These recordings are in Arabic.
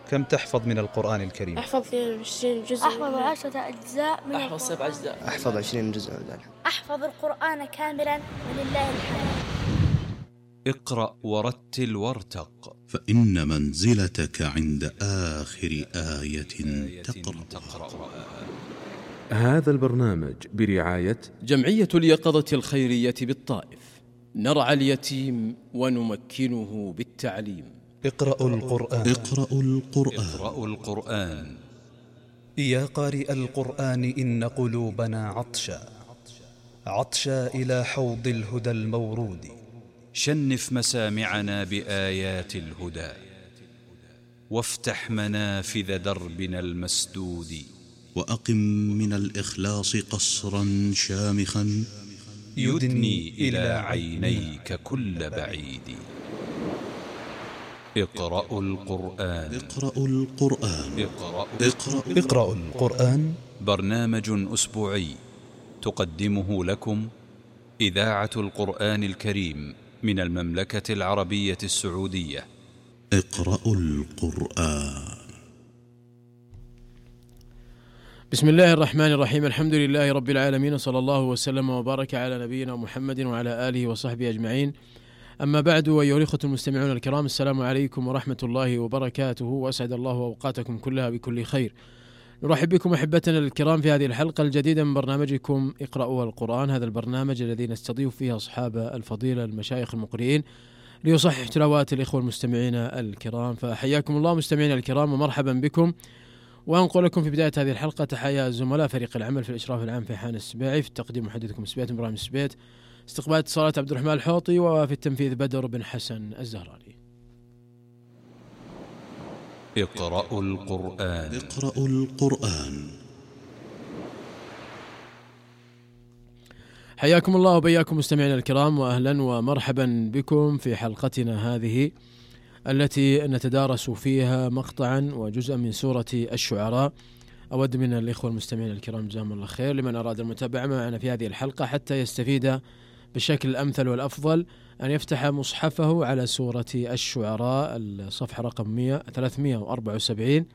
كم تحفظ من القرآن الكريم؟ أحفظ 22 جزء. أحفظ 10 أجزاء من أحفظ 7 أجزاء. أحفظ 20 جزء من ذلك. أحفظ القرآن كاملا ولله الحمد. اقرأ ورتل وارتق، فإن منزلتك عند آخر آية تقرأ. هذا البرنامج برعاية جمعية اليقظة الخيرية بالطائف، نرعى اليتيم ونمكنه بالتعليم. اقرأوا القرآن. اقرأوا القرآن. يا قارئ القرآن إن قلوبنا عطشا إلى حوض الهدى المورود. شنف مسامعنا بآيات الهدى، وافتح منافذ دربنا المسدود. وأقم من الإخلاص قصرا شامخا يدني إلى عينيك كل بعيد. اقرأوا القرآن. اقرأوا القرآن. برنامج أسبوعي تقدمه لكم إذاعة القرآن الكريم من المملكة العربية السعودية. اقرأوا القرآن. بسم الله الرحمن الرحيم، الحمد لله رب العالمين، صلى الله وسلم وبارك على نبينا محمد وعلى آله وصحبه أجمعين. أما بعد، أيها الإخوة المستمعون الكرام، السلام عليكم ورحمة الله وبركاته، وأسعد الله أوقاتكم كلها بكل خير. نرحب بكم أحبتنا الكرام في هذه الحلقة الجديدة من برنامجكم اقرأوا القرآن، هذا البرنامج الذي نستضيف فيه أصحاب الفضيلة المشايخ المقرئين ليصحح تلاوات الإخوة المستمعين الكرام. فحياكم الله مستمعين الكرام ومرحبا بكم، وأنقل لكم في بداية هذه الحلقة تحية زملاء فريق العمل في الإشراف العام في حان السباعي، في التقديم محدثكم السبيت إبراهيم السبيت، استقبال اتصالات عبد الرحمن الحوطي، وفي التنفيذ بدر بن حسن الزهراني. اقرأوا القرآن. حياكم الله وبياكم مستمعينا الكرام، وأهلا ومرحبا بكم في حلقتنا هذه التي نتدارس فيها مقطعا وجزءا من سورة الشعراء. أود من الإخوة المستمعين الكرام جزاهم الله خير لمن أراد المتابعة معنا في هذه الحلقة حتى يستفيد بالشكل الأمثل والأفضل أن يفتح مصحفه على سورة الشعراء، الصفحة رقم 374،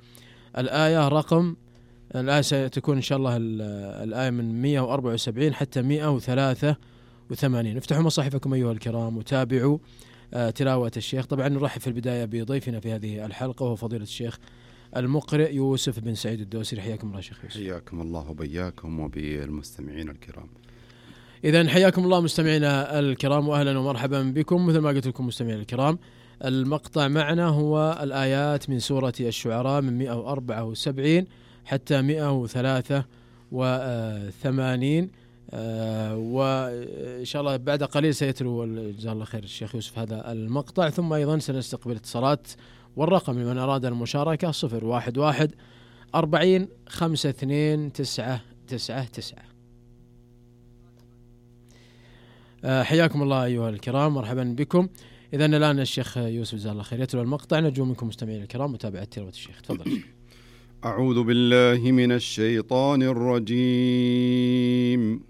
الآية ستكون إن شاء الله الآية من 174 حتى 183. افتحوا مصاحفكم أيها الكرام وتابعوا تلاوة الشيخ. طبعا نرحب في البداية بضيفنا في هذه الحلقة وهو فضيلة الشيخ المقرئ يوسف بن سعيد الدوسري. حياكم الله شيخ يوسف. حياكم الله وبياكم وبالمستمعين الكرام. إذن حياكم الله مستمعينا الكرام وأهلا ومرحبا بكم. مثل ما قلت لكم مستمعينا الكرام، المقطع معنا هو الآيات من سورة الشعراء من 174 حتى 183، وإن شاء الله بعد قليل سيتلو جزاه الله خير الشيخ يوسف هذا المقطع، ثم أيضا سنستقبل اتصالات، والرقم لمن أراد المشاركة 011 40 52 999. حياكم الله أيها الكرام، مرحبا بكم. إذن الآن الشيخ يوسف جزاه الله خير يتلو المقطع، نرجو منكم مستمعين الكرام متابعة تلاوة الشيخ. تفضل. أعوذ بالله من الشيطان الرجيم.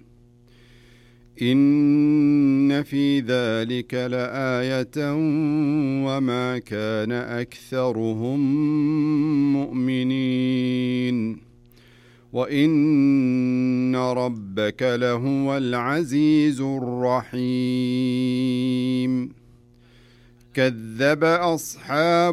إن في ذلك لآية وما كان أكثرهم مؤمنين وإن ربك لهو العزيز الرحيم. كذب أصحاب